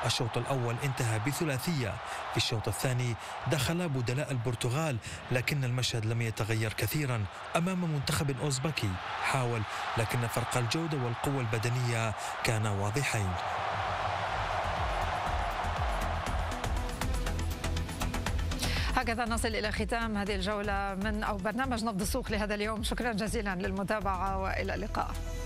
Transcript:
الشوط الأول انتهى بثلاثية. في الشوط الثاني دخل بدلاء البرتغال، لكن المشهد لم يتغير كثيرا أمام منتخب أوزبكي حاول، لكن فرق الجودة والقوة البدنية كان واضحين. هكذا نصل إلى ختام هذه الجولة من برنامج نبض السوق لهذا اليوم. شكرا جزيلا للمتابعة وإلى اللقاء.